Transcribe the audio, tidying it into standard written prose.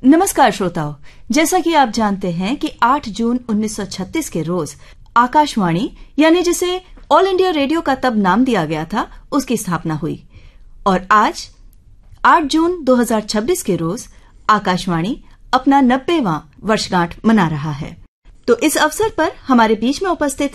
नमस्कार श्रोताओं, जैसा कि आप जानते हैं कि 8 जून 1936 के रोज आकाशवाणी यानी जिसे ऑल इंडिया रेडियो का तब नाम दिया गया था, उसकी स्थापना हुई। और आज 8 जून 2026 के रोज आकाशवाणी अपना 90वां वर्षगांठ मना रहा है। तो इस अवसर पर हमारे बीच में उपस्थित